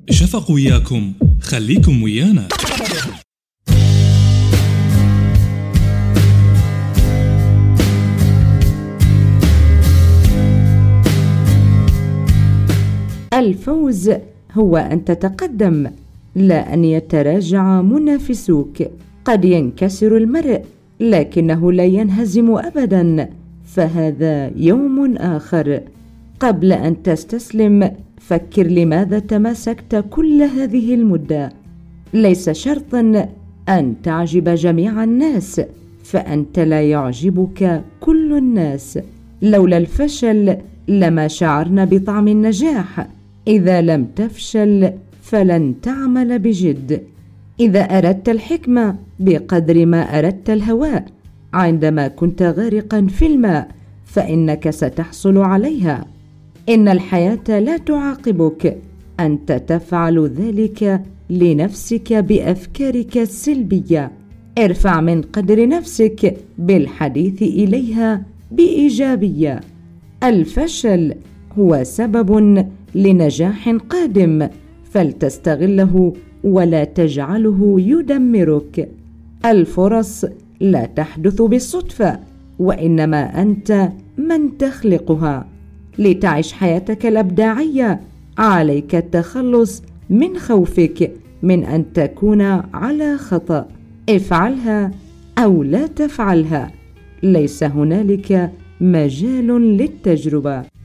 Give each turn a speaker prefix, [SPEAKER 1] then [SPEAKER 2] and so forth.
[SPEAKER 1] شفق وياكم، خليكم ويانا.
[SPEAKER 2] الفوز هو أن تتقدم، لا أن يتراجع منافسوك. قد ينكسر المرء لكنه لا ينهزم أبدا، فهذا يوم آخر. قبل أن تستسلم فكر لماذا تماسكت كل هذه المدة. ليس شرطا أن تعجب جميع الناس، فأنت لا يعجبك كل الناس. لولا الفشل لما شعرنا بطعم النجاح. إذا لم تفشل فلن تعمل بجد. إذا أردت الحكمة بقدر ما أردت الهواء، عندما كنت غارقا في الماء فإنك ستحصل عليها. إن الحياة لا تعاقبك، أنت تفعل ذلك لنفسك بأفكارك السلبية. ارفع من قدر نفسك بالحديث إليها بإيجابية. الفشل هو سبب لنجاح قادم، فلتستغله ولا تجعله يدمرك. الفرص لا تحدث بالصدفة، وإنما أنت من تخلقها. لتعيش حياتك الإبداعية عليك التخلص من خوفك من أن تكون على خطأ. افعلها أو لا تفعلها، ليس هنالك مجال للتجربة.